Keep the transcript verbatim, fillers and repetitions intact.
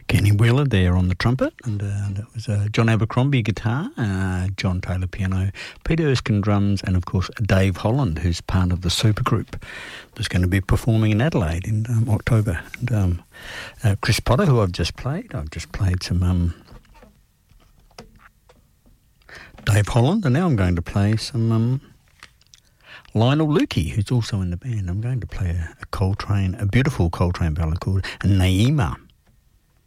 Kenny Wheeler there on the trumpet, and uh, that was uh, John Abercrombie guitar, uh, John Taylor piano, Peter Erskine drums, and of course Dave Holland, who's part of the supergroup that's going to be performing in Adelaide in um, October. And um, uh, Chris Potter, who I've just played, I've just played some um, Dave Holland, and now I'm going to play some um, Lionel Lukey, who's also in the band. I'm going to play a, a Coltrane, a beautiful Coltrane ballad called Naima.